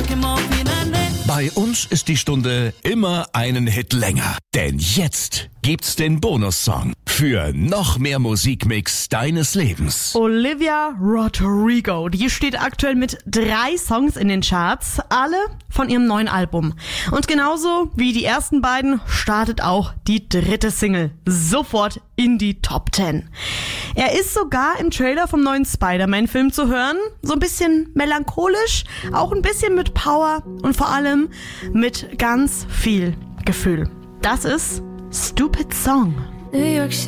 Bei uns ist die Stunde immer einen Hit länger. Denn jetzt gibt's den Bonussong für noch mehr Musikmix deines Lebens. Olivia Rodrigo, die steht aktuell mit 3 Songs in den Charts, alle von ihrem neuen Album. Und genauso wie die ersten beiden startet auch die 3. Single sofort in die Top 10. Er ist sogar im Trailer vom neuen Spider-Man-Film zu hören, so ein bisschen melancholisch, auch ein bisschen mit Power und vor allem mit ganz viel Gefühl. Das ist Stupid Song. New York